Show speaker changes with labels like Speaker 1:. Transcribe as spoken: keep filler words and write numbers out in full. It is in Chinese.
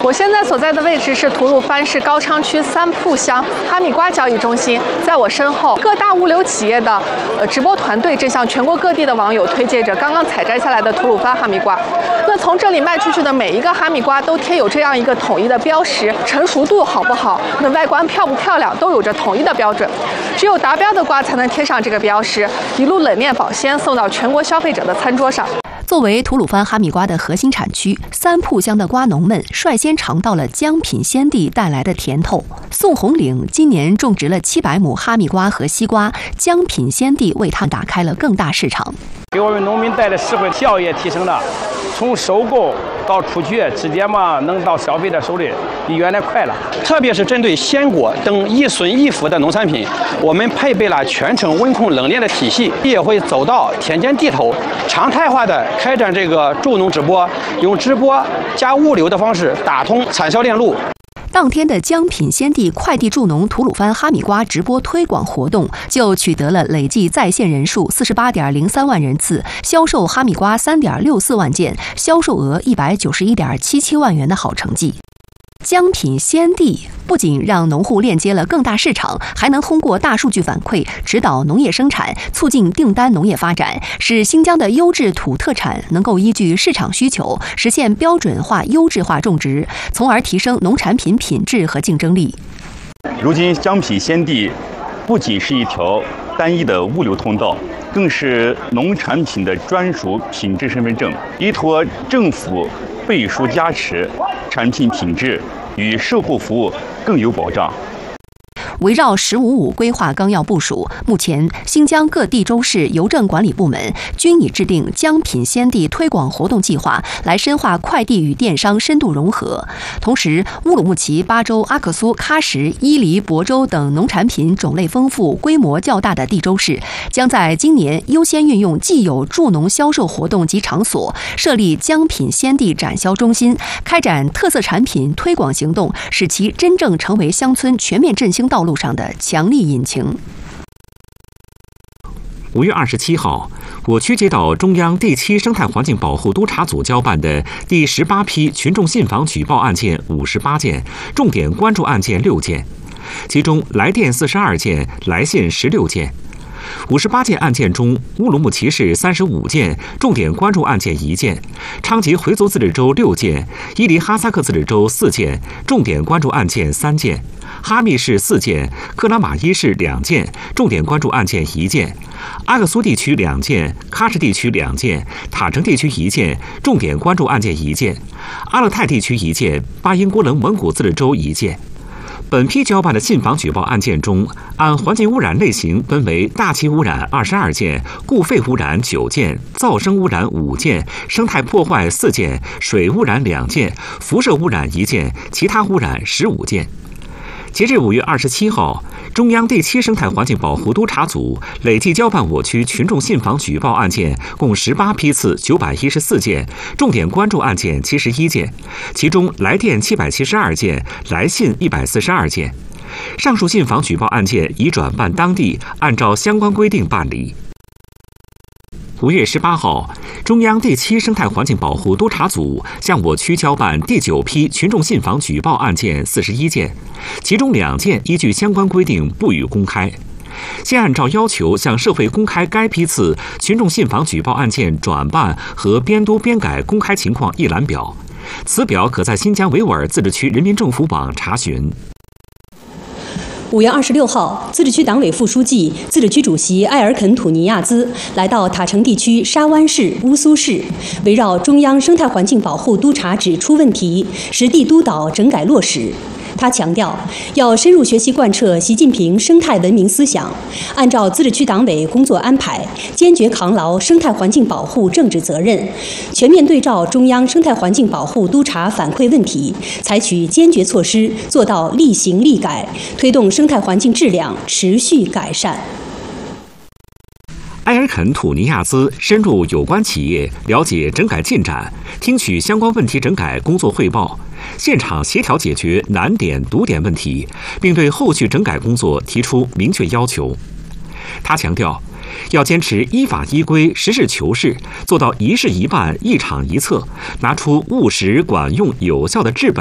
Speaker 1: 我现在所在的位置是吐鲁番市高昌区三铺乡哈密瓜交易中心，在我身后，各大物流企业的呃直播团队正向全国各地的网友推介着刚刚采摘下来的吐鲁番哈密瓜。那从这里卖出去的每一个哈密瓜都贴有这样一个统一的标识，成熟度好不好，那外观漂不漂亮，都有着统一的标准。只有达标的瓜才能贴上这个标识，一路冷链保鲜，送到全国消费者的餐桌上。
Speaker 2: 作为吐鲁番哈密瓜的核心产区，三铺乡的瓜农们率先尝到了江品鲜地带来的甜头。宋红岭今年种植了七百亩哈密瓜和西瓜，江品鲜地为他打开了更大市场，
Speaker 3: 给我们农民带来实惠效益也提升了，从收购到出去直接嘛能到消费者手里，比原来快了。
Speaker 4: 特别是针对鲜果等一孙一孚的农产品，我们配备了全程温控冷链的体系，也会走到田间地头，常态化的开展这个助农直播，用直播加物流的方式打通产销链路。
Speaker 2: 当天的江品鲜地快递助农吐鲁番哈密瓜直播推广活动就取得了累计在线人数四十八点零三万人次，销售哈密瓜三点六四万件，销售额一百九十一点七七万元的好成绩。江品鲜地不仅让农户链接了更大市场，还能通过大数据反馈指导农业生产，促进订单农业发展，使新疆的优质土特产能够依据市场需求实现标准化、优质化种植，从而提升农产品品质和竞争力。
Speaker 5: 如今，江品鲜地不仅是一条单一的物流通道，更是农产品的专属品质身份证，依托政府背书加持，产品品质与售后服务更有保障。
Speaker 2: 围绕“十五五”规划纲要部署，目前新疆各地州市邮政管理部门均已制定江品鲜地推广活动计划，来深化快递与电商深度融合。同时，乌鲁木齐、巴州、阿克苏、喀什、伊犁、亳州等农产品种类丰富、规模较大的地州市，将在今年优先运用既有助农销售活动及场所，设立江品鲜地展销中心，开展特色产品推广行动，使其真正成为乡村全面振兴道路上的强力引擎。
Speaker 6: 五月二十七号，我区接到中央第七生态环境保护督察组交办的第十八批群众信访举报案件五十八件，重点关注案件六件，其中来电四十二件，来信十六件。五十八件案件中，乌鲁木齐市三十五件，重点关注案件一件；昌吉回族自治州六件，伊犁哈萨克自治州四件，重点关注案件三件；哈密市四件，克拉玛依市两件，重点关注案件一件；阿克苏地区两件，喀什地区两件，塔城地区一件，重点关注案件一件；阿勒泰地区一件，巴音郭楞蒙古自治州一件。本批交办的信访举报案件中，按环境污染类型分为大气污染二十二件，固废污染九件，噪声污染五件，生态破坏四件，水污染两件，辐射污染一件，其他污染十五件。截至五月二十七号，中央第七生态环境保护督察组累计交办我区群众信访举报案件共十八批次九百一十四件，重点关注案件七十一件，其中来电七百七十二件，来信一百四十二件。上述信访举报案件已转办当地，按照相关规定办理。五月十八号，中央第七生态环境保护督察组向我区交办第九批群众信访举报案件四十一件，其中两件依据相关规定不予公开。现按照要求向社会公开该批次群众信访举报案件转办和编督编改公开情况一览表，此表可在新疆维吾尔自治区人民政府网查询。
Speaker 7: 五月二十六号，自治区党委副书记、自治区主席埃尔肯·土尼亚兹来到塔城地区沙湾市、乌苏市，围绕中央生态环境保护督察指出问题，实地督导整改落实。他强调，要深入学习贯彻习近平生态文明思想，按照自治区党委工作安排，坚决扛牢生态环境保护政治责任，全面对照中央生态环境保护督察反馈问题，采取坚决措施，做到立行立改，推动生态环境质量持续改善。
Speaker 6: 埃尔肯·土尼亚兹深入有关企业，了解整改进展，听取相关问题整改工作汇报，现场协调解决难点堵点问题，并对后续整改工作提出明确要求。他强调，要坚持依法依规、实事求是，做到一事一办、一场一策，拿出务实、管用、有效的治本